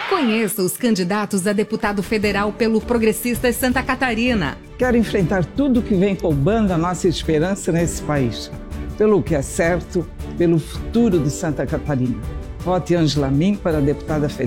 Conheça os candidatos a deputado federal pelo Progressistas Santa Catarina. Quero enfrentar tudo que vem roubando a nossa esperança nesse país. Pelo que é certo, pelo futuro de Santa Catarina. Vote Ângela Min para deputada federal.